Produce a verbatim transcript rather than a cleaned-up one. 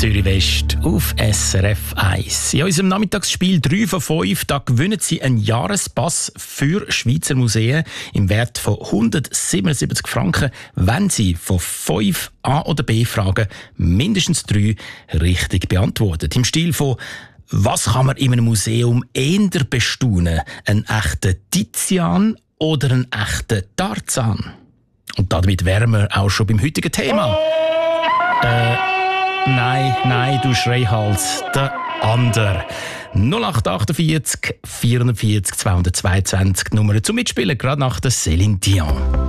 Zürich West auf S R F eins. In unserem Nachmittagsspiel drei von fünf da gewinnen Sie einen Jahrespass für Schweizer Museen im Wert von hundertsiebenundsiebzig Franken, wenn Sie von fünf A- oder B-Fragen mindestens drei richtig beantworten. Im Stil von «Was kann man in einem Museum eher bestaunen? Ein echter Tizian oder ein echter Tarzan?» Und damit wären wir auch schon beim heutigen Thema. Äh, nein, nein, du Schreihals, der andere. null acht achtundvierzig vierundvierzig zweihundertzweiundzwanzig Nummer zum Mitspielen, gerade nach der Céline Dion.